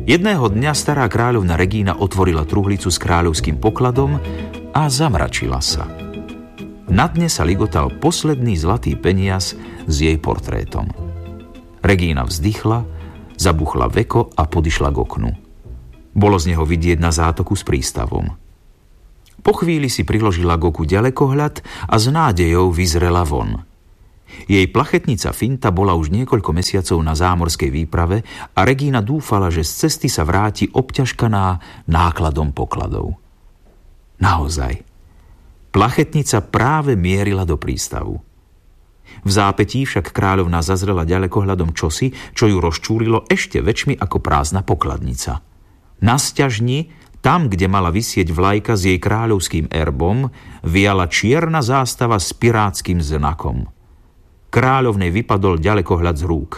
Jedného dňa stará kráľovna Regína otvorila truhlicu s kráľovským pokladom a zamračila sa. Na dne sa ligotal posledný zlatý peniaz s jej portrétom. Regína vzdychla, zabuchla veko a podišla k oknu. Bolo z neho vidieť na zátoku s prístavom. Po chvíli si priložila k oku ďalekohľad a s nádejou vyzrela von. Jej plachetnica Finta bola už niekoľko mesiacov na zámorskej výprave a Regína dúfala, že z cesty sa vráti obťažkaná nákladom pokladov. Naozaj, plachetnica práve mierila do prístavu. V zápätí však kráľovna zazrela ďalekohľadom čosi, čo ju rozčúlilo ešte väčšmi ako prázdna pokladnica. Na sťažni, tam, kde mala visieť vlajka s jej kráľovským erbom, viala čierna zástava s pirátskym znakom. Kráľovnej vypadol ďalekohľad z rúk.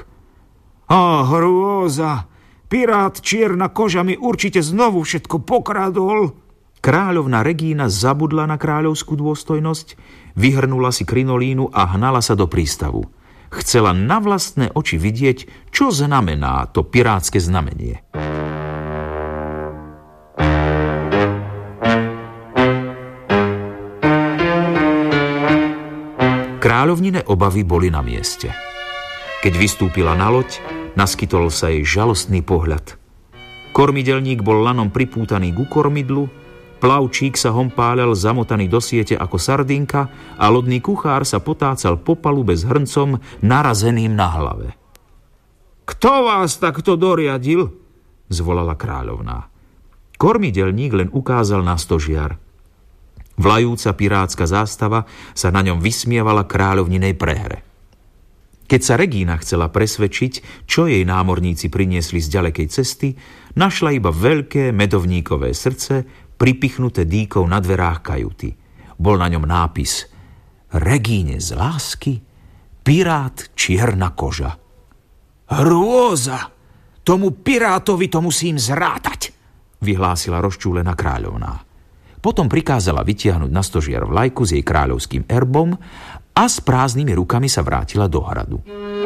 Hrôza! Pirát čierna koža mi určite znovu všetko pokradol. Kráľovna Regína zabudla na kráľovskú dôstojnosť, vyhrnula si krinolínu a hnala sa do prístavu. Chcela na vlastné oči vidieť, čo znamená to pirátske znamenie. Kráľovnine obavy boli na mieste. Keď vystúpila na loď, naskytol sa jej žalostný pohľad. Kormidelník bol lanom pripútaný ku kormidlu, plavčík sa hompáľal zamotaný do siete ako sardinka a lodný kuchár sa potácal po palube s hrncom narazeným na hlave. Kto vás takto doriadil? Zvolala kráľovná. Kormidelník len ukázal na stožiar. Vlajúca pirátska zástava sa na ňom vysmievala kráľovninej prehre. Keď sa Regína chcela presvedčiť, čo jej námorníci priniesli z ďalekej cesty, našla iba veľké medovníkové srdce, pripichnuté dýkou na dverách kajuty. Bol na ňom nápis Regíne z lásky, pirát čierna koža. Hrôza! Tomu pirátovi to musím zrátať, vyhlásila rozčúlená kráľovná. Potom prikázala vytiahnuť na stožiar vlajku s jej kráľovským erbom a s prázdnymi rukami sa vrátila do hradu.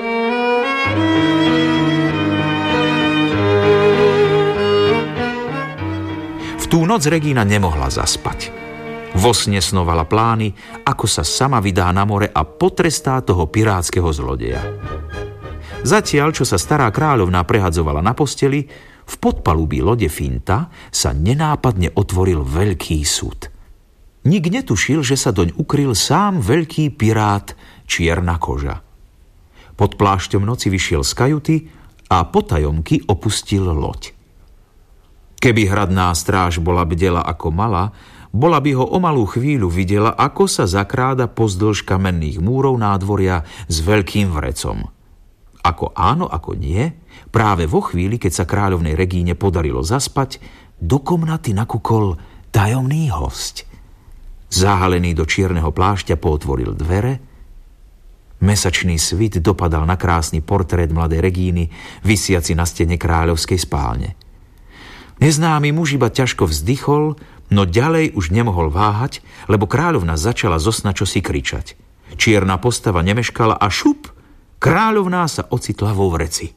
V tú noc Regína nemohla zaspať. Vo sne snovala plány, ako sa sama vydá na more a potrestá toho pirátskeho zlodeja. Zatiaľ, čo sa stará kráľovná prehadzovala na posteli, v podpalubí lode Finta sa nenápadne otvoril veľký súd. Nik netušil, že sa doň ukryl sám veľký pirát čierna koža. Pod plášťom noci vyšiel z kajuty a potajomky opustil loď. Keby hradná stráž bola bdela ako mala, bola by ho o malú chvíľu videla, ako sa zakráda pozdĺž kamenných múrov nádvoria s veľkým vrecom. Ako áno, ako nie, práve vo chvíli, keď sa kráľovnej Regíne podarilo zaspať, do komnaty nakúkol tajomný hosť. Zahalený do čierneho plášťa pootvoril dvere. Mesačný svit dopadal na krásny portrét mladej Regíny, visiaci na stene kráľovskej spálne. Neznámy muž iba ťažko vzdychol, no ďalej už nemohol váhať, lebo kráľovna začala zo sna čosi kričať. Čierna postava nemeškala a šup, kráľovná sa ocitla vo vreci.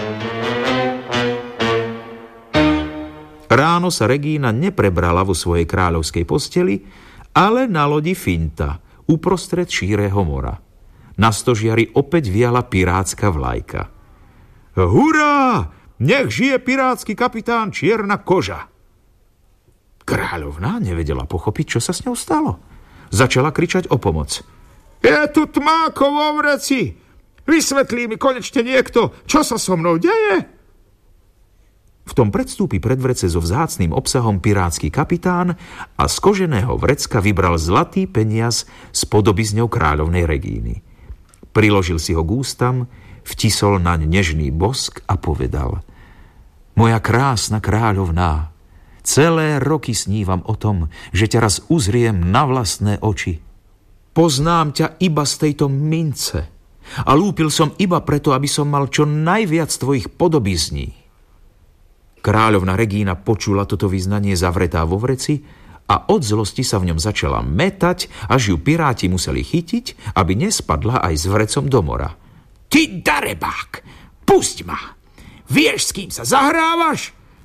Ráno sa Regína neprebrala vo svojej kráľovskej posteli, ale na lodi Finta, uprostred šíreho mora. Na stožiari opäť viala pirátska vlajka. Hurá! Nech žije pirátsky kapitán Čierna koža! Kráľovná nevedela pochopiť, čo sa s ňou stalo. Začala kričať o pomoc. Je tu tmáko vo vreci! Vysvetlí mi konečne niekto, čo sa so mnou deje? V tom predstúpi pred vrece so vzácnym obsahom pirátsky kapitán a z koženého vrecka vybral zlatý peniaz s podobizňou kráľovnej Regíny. Priložil si ho k ústam, vtisol naň nežný bosk a povedal: Moja krásna kráľovná, celé roky snívam o tom, že ťa raz uzriem na vlastné oči. Poznám ťa iba z tejto mince a lúpil som iba preto, aby som mal čo najviac tvojich podobizní. Kráľovna Regína počula toto vyznanie zavretá vo vreci a od zlosti sa v ňom začala mätať, až ju piráti museli chytiť, aby nespadla aj s vrecom do mora. Ty darebák, pusť ma! Vieš, s kým sa zahrávaš?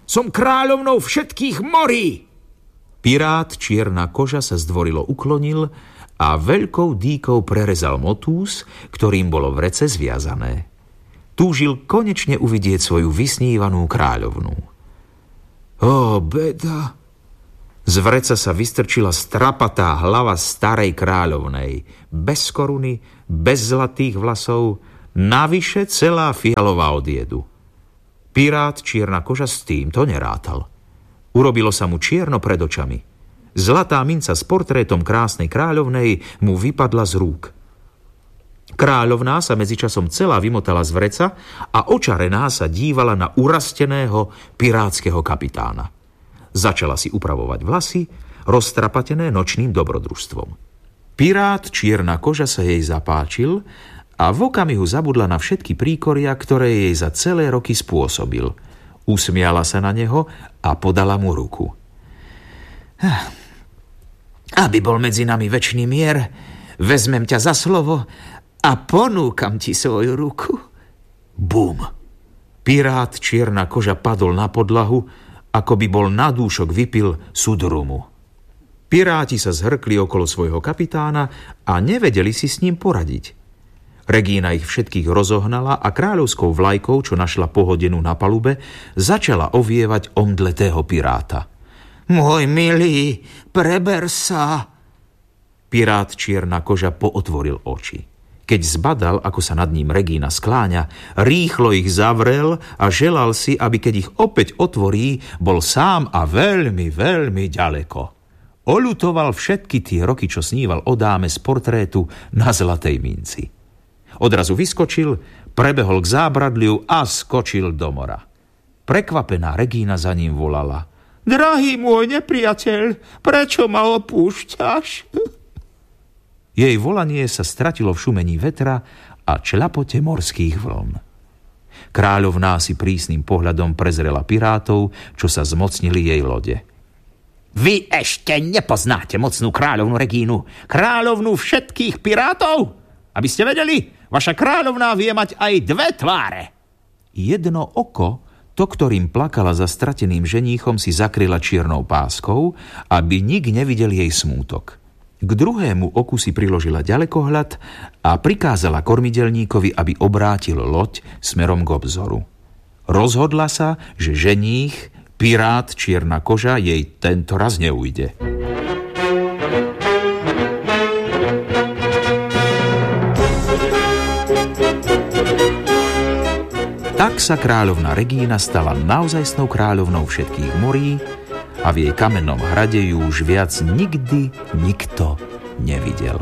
Som kráľovnou všetkých morí. Pirát Čierna koža sa zdvorilo uklonil a veľkou dýkou prerezal motús, ktorým bolo vrece zviazané. Túžil konečne uvidieť svoju vysnívanú kráľovnú. Ó, beda! Z vreca sa vystrčila strapatá hlava starej kráľovnej, bez koruny, bez zlatých vlasov, navyše celá fialová od jedu. Pirát Čierna koža s týmto nerátal. Urobilo sa mu čierno pred očami. Zlatá minca s portrétom krásnej kráľovnej mu vypadla z rúk. Kráľovná sa medzičasom celá vymotala z vreca a očarená sa dívala na urasteného pirátskeho kapitána. Začala si upravovať vlasy, roztrapatené nočným dobrodružstvom. Pirát Čierna koža sa jej zapáčil a v okamihu zabudla na všetky príkoria, ktoré jej za celé roky spôsobil. Usmiala sa na neho a podala mu ruku. Aby bol medzi nami večný mier, vezmem ťa za slovo a ponúkam ti svoju ruku. Bum! Pirát Čierna koža padol na podlahu, ako by bol na dúšok vypil sudrumu. Piráti sa zhrkli okolo svojho kapitána a nevedeli si s ním poradiť. Regína ich všetkých rozohnala a kráľovskou vlajkou, čo našla pohodenú na palube, začala ovievať omdletého piráta. Môj milý, preber sa! Pirát Čierna koža pootvoril oči. Keď zbadal, ako sa nad ním Regína skláňa, rýchlo ich zavrel a želal si, aby keď ich opäť otvorí, bol sám a veľmi, veľmi ďaleko. Oľutoval všetky tie roky, čo sníval o dáme z portrétu na zlatej minci. Odrazu vyskočil, prebehol k zábradliu a skočil do mora. Prekvapená Regína za ním volala. Drahý môj nepriateľ, prečo ma opúšťaš? Jej volanie sa stratilo v šumení vetra a čľapote morských vln. Kráľovná si prísnym pohľadom prezrela pirátov, čo sa zmocnili jej lode. Vy ešte nepoznáte mocnú kráľovnú Regínu, kráľovnú všetkých pirátov? Aby ste vedeli, vaša kráľovná vie mať aj dve tváre. Jedno oko, to, ktorým plakala za strateným ženíchom, si zakryla čiernou páskou, aby nik nevidel jej smútok. K druhému oku si priložila ďalekohľad a prikázala kormidelníkovi, aby obrátil loď smerom k obzoru. Rozhodla sa, že ženích, pirát Čierna koža, jej tento raz neujde. Tak sa kráľovna Regína stala naozajstnou kráľovnou všetkých morí a v jej kamennom hrade ju už viac nikdy nikto nevidel.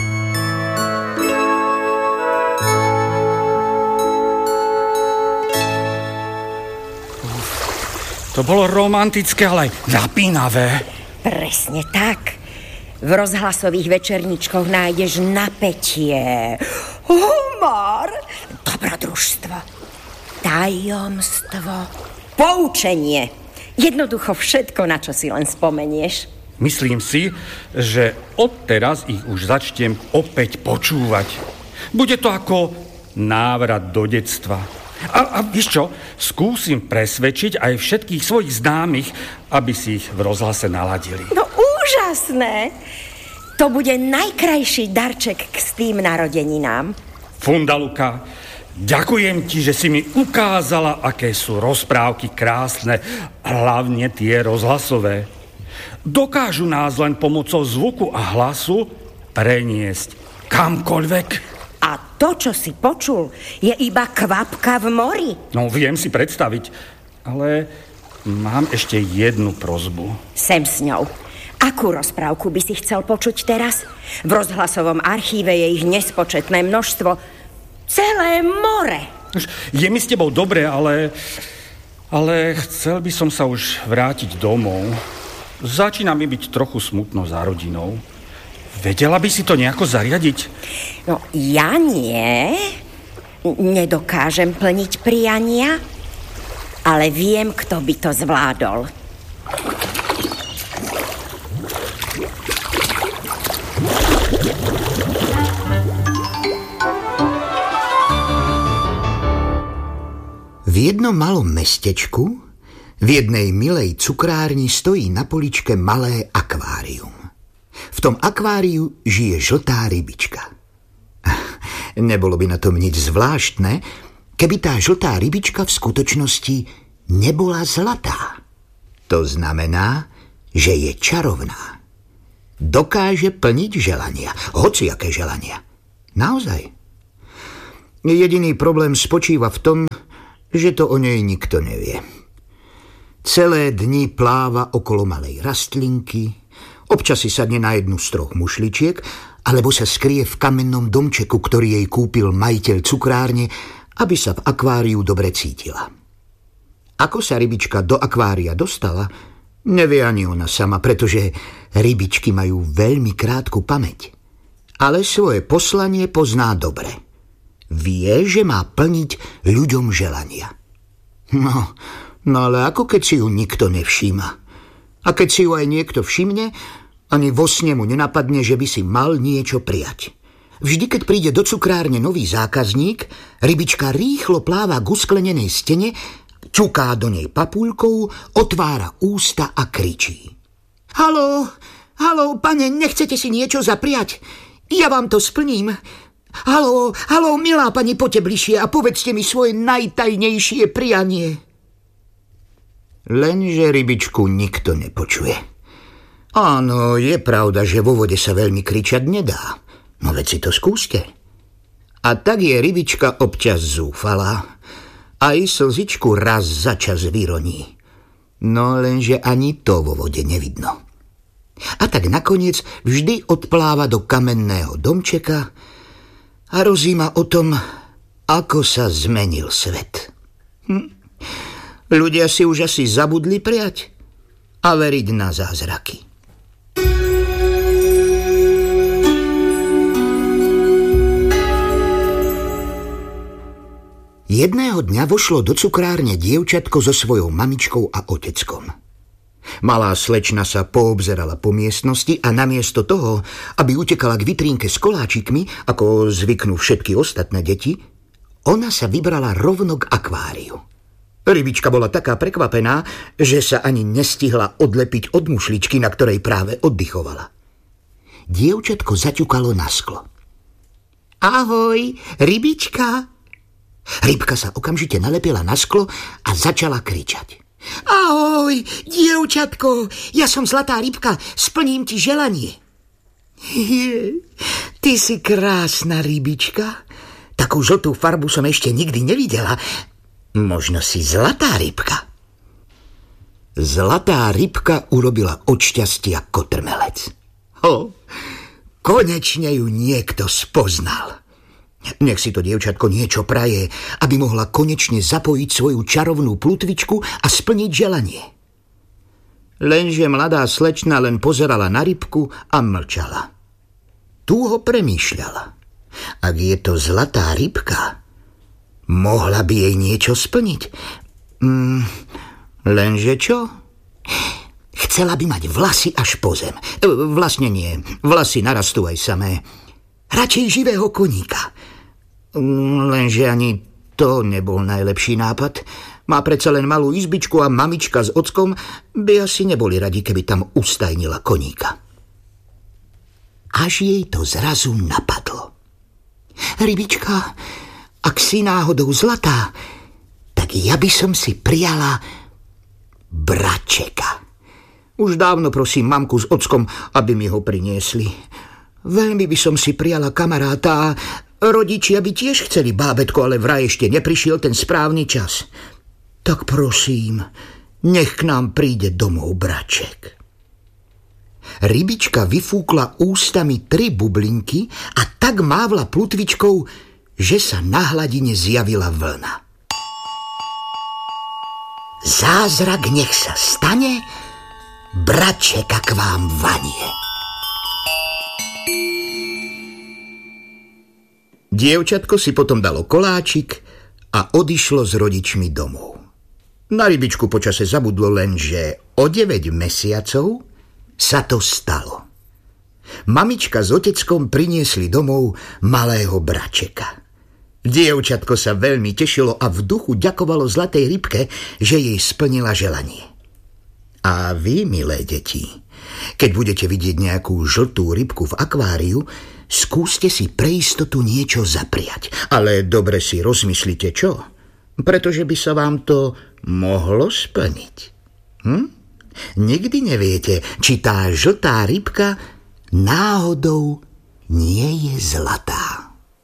To bolo romantické, ale aj napínavé. Presne tak. V rozhlasových večerníčkoch nájdeš napätie, humor, dobrodružstvo, tajomstvo, poučenie. Jednoducho všetko, na čo si len spomenieš. Myslím si, že odteraz ich už začnem opäť počúvať. Bude to ako návrat do detstva. A vieš čo, skúsim presvedčiť aj všetkých svojich známych, aby si ich v rozhlase naladili. No úžasné! To bude najkrajší darček k tým narodeninám. Fundaluka, ďakujem ti, že si mi ukázala, aké sú rozprávky krásne, hlavne tie rozhlasové. Dokážu nás len pomocou zvuku a hlasu preniesť kamkoľvek. A to, čo si počul, je iba kvapka v mori. No, viem si predstaviť, ale mám ešte jednu prosbu. Sem s ňou. Akú rozprávku by si chcel počuť teraz? V rozhlasovom archíve je ich nespočetné množstvo. Celé more. Je mi s tebou dobre, ale chcel by som sa už vrátiť domov. Začína mi byť trochu smutno za rodinou. Vedela by si to nejako zariadiť? No, ja nie. Nedokážem plniť priania, ale viem, kto by to zvládol. V jednom malom mestečku V jednej milej cukrárni stojí na poličke malé akvárium. V tom akváriu žije žltá rybička. Nebolo by na tom nič zvláštne, keby tá žltá rybička v skutočnosti nebola zlatá. To znamená, že je čarovná. Dokáže plniť želania, hociaké želania. Naozaj. Jediný problém spočíva v tom, že to o nej nikto nevie. Celé dni pláva okolo malej rastlinky, občas si sadne na jednu z 3 mušličiek, alebo sa skrie v kamennom domčeku, ktorý jej kúpil majiteľ cukrárne, aby sa v akváriu dobre cítila. Ako sa rybička do akvária dostala, nevie ani ona sama, pretože rybičky majú veľmi krátku pamäť. Ale svoje poslanie pozná dobre. Vie, že má plniť ľuďom želania. No ale ako keď si ju nikto nevšíma? A keď si ju aj niekto všimne, ani vo sne mu nenapadne, že by si mal niečo prijať. Vždy, keď príde do cukrárne nový zákazník, rybička rýchlo pláva k usklenenej stene, ťuká do nej papuľkou, otvára ústa a kričí. Haló, pane, nechcete si niečo zapriať? Ja vám to splním. Haló, milá pani, poďte bližšie a povedzte mi svoje najtajnejšie prianie. Lenže rybičku nikto nepočuje. Áno, je pravda, že vo vode sa veľmi kričať nedá. No veď si to skúste. A tak je rybička občas zúfalá. Aj slzičku raz za čas vyroní. No lenže ani to vo vode nevidno. A tak nakoniec vždy odpláva do kamenného domčeka a rozíma o tom, ako sa zmenil svet. Ľudia si už asi zabudli priať a veriť na zázraky. Jedného dňa vošlo do cukrárne dievčatko so svojou mamičkou a oteckom. Malá slečna sa poobzerala po miestnosti a namiesto toho, aby utekala k vitrínke s koláčikmi, ako zvyknú všetky ostatné deti, ona sa vybrala rovno k akváriu. Rybička bola taká prekvapená, že sa ani nestihla odlepiť od mušličky, na ktorej práve oddychovala. Dievčatko zaťukalo na sklo. Ahoj, rybička! Rybka sa okamžite nalepila na sklo a začala kričať. Ahoj, dievčatko, ja som zlatá rybka, splním ti želanie. Ty si krásna rybička. Takú žltú farbu som ešte nikdy nevidela. Možno si zlatá rybka. Zlatá rybka urobila od šťastia kotrmelec. Konečne ju niekto spoznal. Nech si to dievčatko niečo praje, aby mohla konečne zapojiť svoju čarovnú plutvičku a splniť želanie. Lenže mladá slečna len pozerala na rybku a mlčala. Túho premýšľala. Ak je to zlatá rybka, mohla by jej niečo splniť. Lenže čo? Chcela by mať vlasy až po zem. Vlastne nie, vlasy narastú aj samé. Radšej živého koníka. Lenže ani to nebol najlepší nápad. Má predsa len malú izbičku a mamička s ockom by asi neboli radi, keby tam ustajnila koníka. Až jej to zrazu napadlo. Rybička, ak si náhodou zlatá, tak ja by som si prijala bračeka. Už dávno prosím mamku s ockom, aby mi ho priniesli. Veľmi by som si prijala kamaráta a rodičia by tiež chceli bábätko, ale vraj ešte neprišiel ten správny čas. Tak prosím, nech k nám príde domov braček. Rybička vyfúkla ústami 3 bublinky a tak mávla plutvičkou, že sa na hladine zjavila vlna. Zázrak nech sa stane, bračeka k vám vanie. Dievčatko si potom dalo koláčik a odišlo s rodičmi domov. Na rybičku počase zabudlo len, že o 9 mesiacov sa to stalo. Mamička s oteckom priniesli domov malého bračeka. Dievčatko sa veľmi tešilo a v duchu ďakovalo zlatej rybke, že jej splnila želanie. A vy, milé deti, keď budete vidieť nejakú žltú rybku v akváriu, skúste si pre istotu niečo zapriať. Ale dobre si rozmyslite čo, pretože by sa vám to mohlo splniť. Nikdy neviete, či tá žltá rybka náhodou nie je zlatá.